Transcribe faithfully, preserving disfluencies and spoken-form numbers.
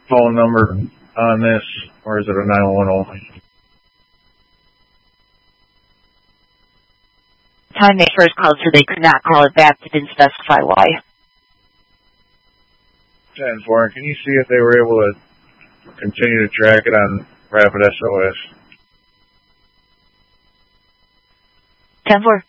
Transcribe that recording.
phone number on this, or is it a nine one one only? Time they first called, so they could not call it back. They didn't specify why. ten four, can you see if they were able to continue to track it on Rapid S O S? ten four.